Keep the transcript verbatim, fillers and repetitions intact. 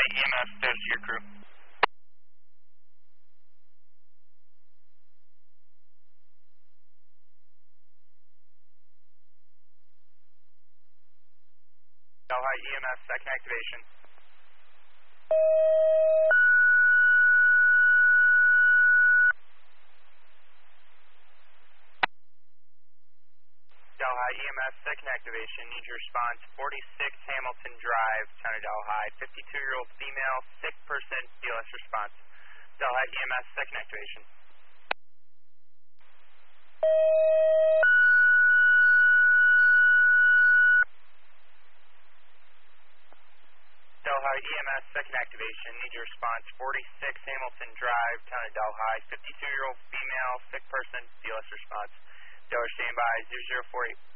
E M S, status to your crew. Delhi E M S, second activation. Delhi E M S, second activation. Need your response. forty-six Hamilton Drive, Town of Delhi. fifty-two-year-old female, sick person, B L S response. Delhi E M S, second activation. Delhi E M S, second activation. Need your response. forty-six Hamilton Drive, Town of Delhi. fifty-two-year-old female, sick person, B L S response. Delhi standby, zero zero four eight.